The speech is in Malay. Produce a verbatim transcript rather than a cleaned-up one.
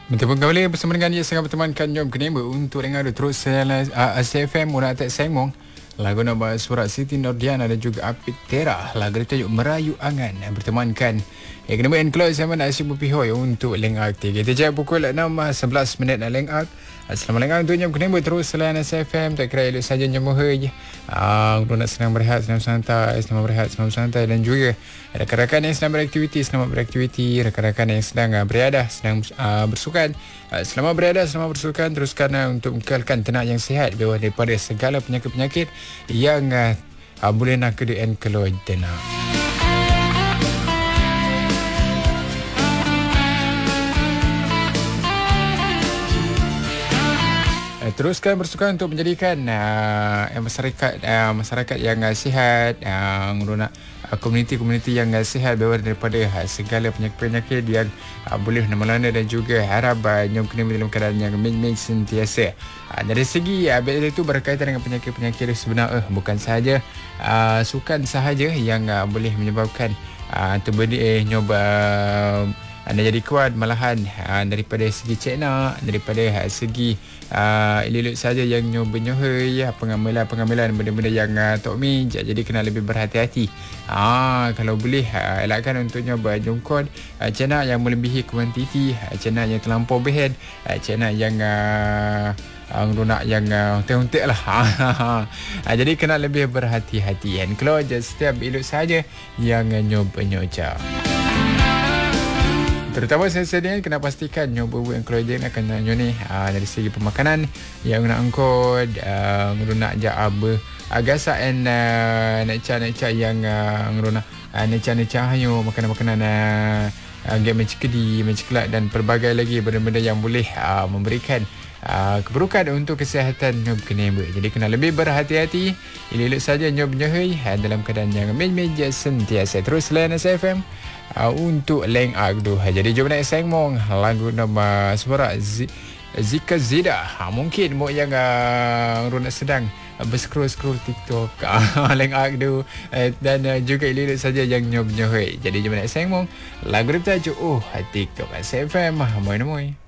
Bertemu kembali bersama dengan dia sangat bertemankan Jom Kenema untuk dengar terus uh, A C F M Murah Tak Sengmong. Lagu nama surat Siti Nordiana dan juga Apit Tera. Lagu ditajuk Merayu Angan bertemankan Ya kena main close sama nak asyik berpihoi untuk Leng Ak. Kita jam pukul enam sebelas minit nak Leng Ak. Assalamualaikum untuk Jom Kenema terus selain A C F M. Tak kira elok saja Jom Mohoi. Ah, uh, nak senang berehat, senang santai, senang berehat, senang santai dan juga rakan-rakan yang sedang beraktiviti, selamat beraktiviti. Rakan-rakan yang sedang uh, beriadah, sedang uh, bersukan. Uh, selamat beriadah, selamat bersukan. Teruskan uh, untuk mengekalkan tenak yang sihat bebas daripada segala penyakit-penyakit yang uh, uh, boleh nak kedua kalau tenak. Teruskan bersukan untuk menjadikan uh, masyarakat uh, masyarakat yang uh, sihat, yang uh, nak uh, komuniti-komuniti yang uh, sihat bebas daripada uh, segala penyakit-penyakit yang uh, boleh melanda dan juga harap uh, Jom Kenema dalam keadaan yang main-main sentiasa. Uh, dari segi uh, bila itu berkaitan dengan penyakit-penyakit sebenarnya uh, bukan sahaja uh, sukan sahaja yang uh, boleh menyebabkan uh, tubuh dia nyoba uh, anda jadi kuat, malahan uh, daripada segi cekna, daripada uh, segi uh, elok-elok saja yang nyoba-nyohoi, pengamalan-pengamalan benda-benda yang uh, tok mi, jadi kena lebih berhati-hati. Ah, kalau boleh uh, elakkan untuk nyoba jongkon uh, cekna yang melebihi kuantiti, uh, cekna yang terlampau behan, uh, cekna yang uh, Ang nak yang uh, untik-untik lah. uh, Jadi kena lebih berhati-hati kan. Kalau setiap elok saja yang uh, nyoba-nyoba. Terutama saya-saya kena pastikan nyoba yang kalau dia akan nyoba ni uh, dari segi pemakanan yang nak angkut, uh, nak jap apa agasa and uh, nak ca-nak yang uh, nak uh, nak-nak hayo makanan-makanan uh, uh, game mencekedi, mencekelat dan pelbagai lagi benda-benda yang boleh uh, memberikan Uh, keburukan untuk kesihatan Jom Kenema. Jadi kena lebih berhati-hati. Elok-elok saja Jom Nyohoi uh, dalam keadaan yang meja sentiasa. Terus layan S F M uh, untuk Leng Ak tu. Jadi jom nak sengmong lagu nama suara Z- Zika Zida. Ha, mungkin mau yang uh, nak sedang uh, berscroll-scroll TikTok uh, Leng Ak tu uh, dan uh, juga elok-elok saja yang Jom Nyohoi. Jadi jom nak sengmong lagu bertajuk Oh TikTok S F M. Moi-moi.